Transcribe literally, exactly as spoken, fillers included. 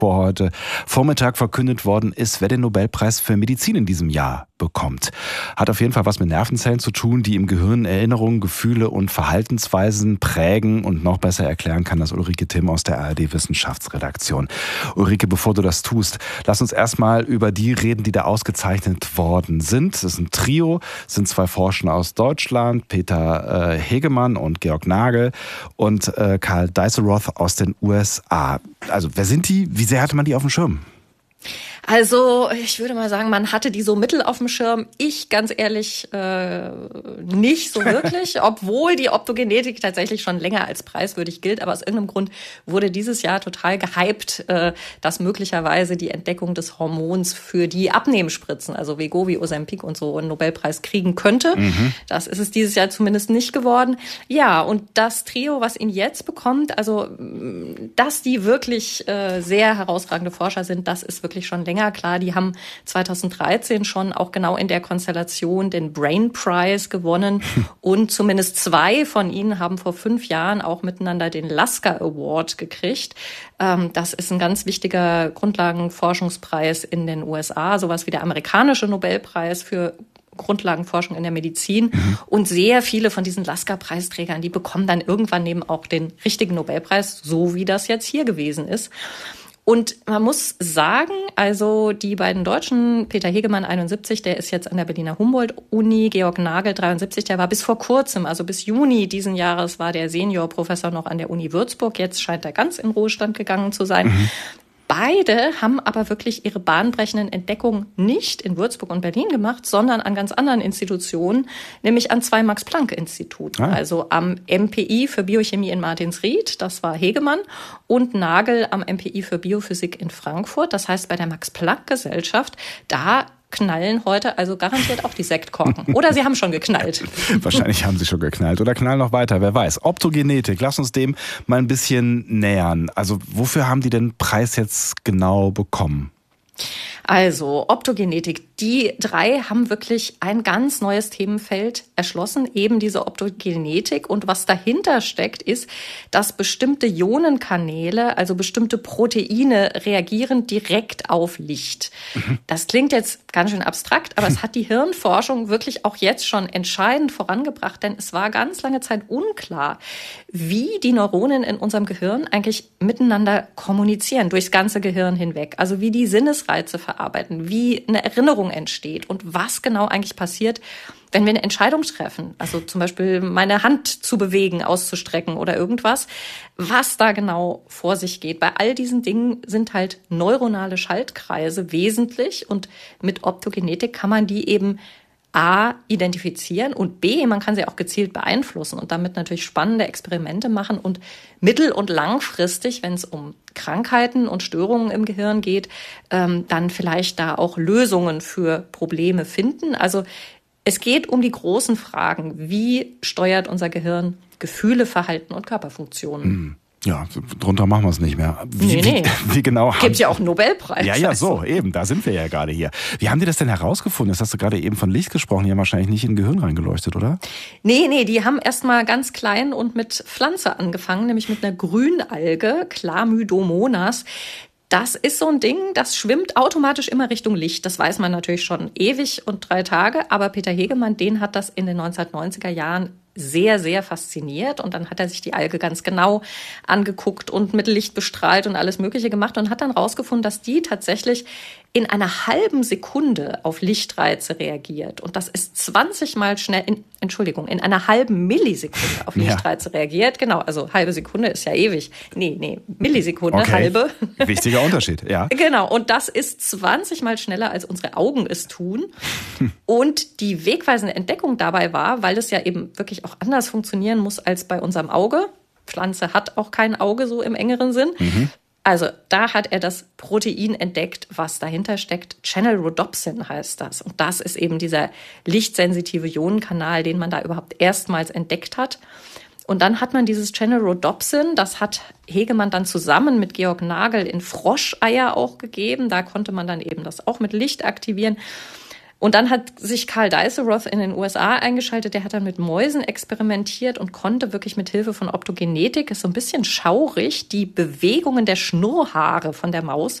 bevor heute Vormittag verkündet worden ist, wer den Nobelpreis für Medizin in diesem Jahr bekommt. Hat auf jeden Fall was mit Nervenzellen zu tun, die im Gehirn Erinnerungen, Gefühle und Verhaltensweisen prägen, und noch besser erklären kann das Ulrike Timm aus der A R D-Wissenschaftsredaktion. Ulrike, bevor du das tust, lass uns erstmal über die reden, die da ausgezeichnet worden sind. Es ist ein Trio, es sind zwei Forscher aus Deutschland, Peter äh, Hegemann und Georg Nagel, und äh, Karl Deisseroth aus den U S A. Also wer sind die? Wie sehr hatte man die auf dem Schirm? Also ich würde mal sagen, man hatte die so mittel auf dem Schirm. Ich, ganz ehrlich, äh, nicht so wirklich, obwohl die Optogenetik tatsächlich schon länger als preiswürdig gilt. Aber aus irgendeinem Grund wurde dieses Jahr total gehypt, äh, dass möglicherweise die Entdeckung des Hormons für die Abnehmspritzen, also Wegovy, Ozempic und so, einen Nobelpreis kriegen könnte. Mhm. Das ist es dieses Jahr zumindest nicht geworden. Ja, und das Trio, was ihn jetzt bekommt, also dass die wirklich äh, sehr herausragende Forscher sind, das ist wirklich schon länger klar. Die haben zweitausenddreizehn schon auch genau in der Konstellation den Brain Prize gewonnen und zumindest zwei von ihnen haben vor fünf Jahren auch miteinander den Lasker Award gekriegt. Das ist ein ganz wichtiger Grundlagenforschungspreis in den U S A, sowas wie der amerikanische Nobelpreis für Grundlagenforschung in der Medizin. Mhm. Und sehr viele von diesen Lasker-Preisträgern, die bekommen dann irgendwann eben auch den richtigen Nobelpreis, so wie das jetzt hier gewesen ist. Und man muss sagen, also die beiden Deutschen, Peter Hegemann einundsiebzig, der ist jetzt an der Berliner Humboldt-Uni, Georg Nagel dreiundsiebzig, der war bis vor kurzem, also bis Juni diesen Jahres war der Seniorprofessor noch an der Uni Würzburg, jetzt scheint er ganz in Ruhestand gegangen zu sein. Mhm. Beide haben aber wirklich ihre bahnbrechenden Entdeckungen nicht in Würzburg und Berlin gemacht, sondern an ganz anderen Institutionen, nämlich an zwei Max-Planck-Instituten. Ah. Also am M P I für Biochemie in Martinsried, das war Hegemann, und Nagel am M P I für Biophysik in Frankfurt. Das heißt, bei der Max-Planck-Gesellschaft, da knallen heute also garantiert auch die Sektkorken. Oder sie haben schon geknallt. Wahrscheinlich haben sie schon geknallt oder knallen noch weiter, wer weiß. Optogenetik, lass uns dem mal ein bisschen nähern. Also wofür haben die den Preis jetzt genau bekommen? Also Optogenetik, die drei haben wirklich ein ganz neues Themenfeld erschlossen, eben diese Optogenetik. Und was dahinter steckt, ist, dass bestimmte Ionenkanäle, also bestimmte Proteine, reagieren direkt auf Licht. Mhm. Das klingt jetzt ganz schön abstrakt, aber es hat die Hirnforschung wirklich auch jetzt schon entscheidend vorangebracht, denn es war ganz lange Zeit unklar, wie die Neuronen in unserem Gehirn eigentlich miteinander kommunizieren, durchs ganze Gehirn hinweg. Also wie die Sinnesreize verarbeiten, wie eine Erinnerung entsteht und was genau eigentlich passiert, wenn wir eine Entscheidung treffen. Also zum Beispiel meine Hand zu bewegen, auszustrecken oder irgendwas, was da genau vor sich geht. Bei all diesen Dingen sind halt neuronale Schaltkreise wesentlich und mit Optogenetik kann man die eben A, identifizieren und B, man kann sie auch gezielt beeinflussen und damit natürlich spannende Experimente machen und mittel- und langfristig, wenn es um Krankheiten und Störungen im Gehirn geht, ähm, dann vielleicht da auch Lösungen für Probleme finden. Also es geht um die großen Fragen, wie steuert unser Gehirn Gefühle, Verhalten und Körperfunktionen? Mhm. Ja, drunter machen wir es nicht mehr. Wie, nee, nee. Wie, wie genau haben... Gibt ja auch einen Nobelpreis. Ja, ja, so, eben, da sind wir ja gerade hier. Wie haben die das denn herausgefunden? Jetzt hast du gerade eben von Licht gesprochen, die haben wahrscheinlich nicht in den Gehirn reingeleuchtet, oder? Nee, nee, die haben erstmal ganz klein und mit Pflanze angefangen, nämlich mit einer Grünalge, Chlamydomonas. Das ist so ein Ding, das schwimmt automatisch immer Richtung Licht. Das weiß man natürlich schon ewig und drei Tage. Aber Peter Hegemann, den hat das in den neunzehnhundertneunziger Jahren sehr, sehr fasziniert. Und dann hat er sich die Alge ganz genau angeguckt und mit Licht bestrahlt und alles Mögliche gemacht und hat dann rausgefunden, dass die tatsächlich in einer halben Sekunde auf Lichtreize reagiert. Und das ist zwanzig Mal schnell, in, Entschuldigung, in einer halben Millisekunde auf Lichtreize ja. reagiert. Genau, also halbe Sekunde ist ja ewig. Nee, nee, Millisekunde, okay. halbe. Wichtiger Unterschied, ja. Genau, und das ist zwanzig Mal schneller, als unsere Augen es tun. Und die wegweisende Entdeckung dabei war, weil es ja eben wirklich auch anders funktionieren muss als bei unserem Auge. Pflanze hat auch kein Auge so im engeren Sinn. Mhm. Also da hat er das Protein entdeckt, was dahinter steckt. Channel-Rhodopsin heißt das. Und das ist eben dieser lichtsensitive Ionenkanal, den man da überhaupt erstmals entdeckt hat. Und dann hat man dieses Channel-Rhodopsin, das hat Hegemann dann zusammen mit Georg Nagel in Froscheier auch gegeben. Da konnte man dann eben das auch mit Licht aktivieren. Und dann hat sich Karl Deisseroth in den U S A eingeschaltet. Der hat dann mit Mäusen experimentiert und konnte wirklich mit Hilfe von Optogenetik, ist so ein bisschen schaurig, die Bewegungen der Schnurrhaare von der Maus